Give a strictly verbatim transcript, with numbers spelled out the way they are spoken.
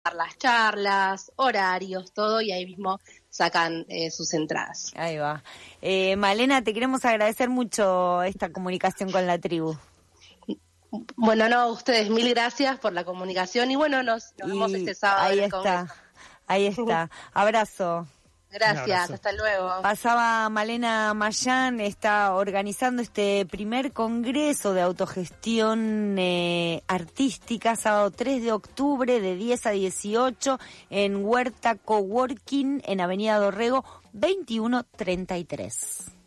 las charlas, horarios, todo, y ahí mismo sacan eh, sus entradas. Ahí va. Eh, Malena, te queremos agradecer mucho esta comunicación con la tribu. Bueno, no, ustedes, mil gracias por la comunicación y bueno, nos, nos vemos este sábado. Ahí en el está, Congreso. ahí está. Abrazo. Gracias, hasta luego. Pasaba Malena Mayán, está organizando este primer congreso de autogestión eh, artística, sábado tres de octubre de diez a dieciocho en Huerta Coworking en Avenida Dorrego veintiuno treinta y tres.